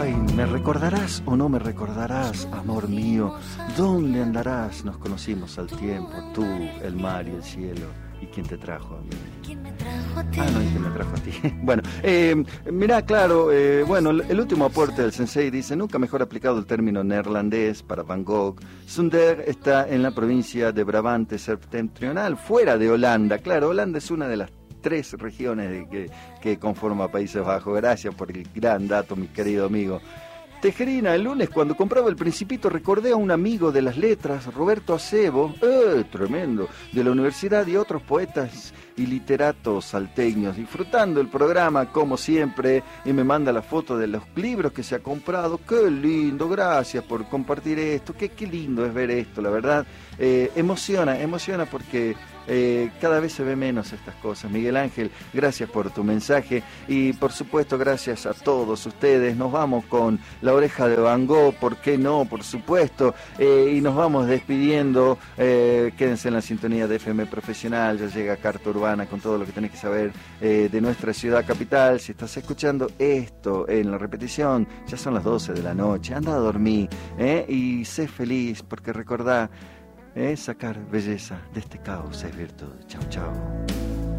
Ay, ¿me recordarás o no me recordarás, amor mío? ¿Dónde andarás? Nos conocimos al tiempo, tú, el mar y el cielo. ¿Y quién te trajo a mí? ¿Quién me trajo a ti? Ah, no, ¿y quién me trajo a ti? Bueno, mirá, claro, bueno, el último aporte del sensei dice, nunca mejor aplicado el término neerlandés para Van Gogh. Zundert está en la provincia de Brabante septentrional, fuera de Holanda. Claro, Holanda es una de las 3 regiones que conforma Países Bajos. Gracias por el gran dato, mi querido amigo. Tejerina, el lunes cuando compraba El Principito recordé a un amigo de las letras, Roberto Acebo, tremendo, de la universidad, y otros poetas y literatos salteños, disfrutando el programa como siempre, y me manda la foto de los libros que se ha comprado. Qué lindo, gracias por compartir esto, qué lindo es ver esto, la verdad. Emociona porque cada vez se ve menos estas cosas. Miguel Ángel, gracias por tu mensaje, y por supuesto gracias a todos ustedes. Nos vamos con La Oreja de Van Gogh, ¿por qué no? Por supuesto, y nos vamos despidiendo. Quédense en la sintonía de FM Profesional, ya llega Carta Urbana con todo lo que tenés que saber de nuestra ciudad capital. Si estás escuchando esto en la repetición, ya son las 12 de la noche, anda a dormir, y sé feliz, porque recordá, sacar belleza de este caos es virtud. Chau, chau.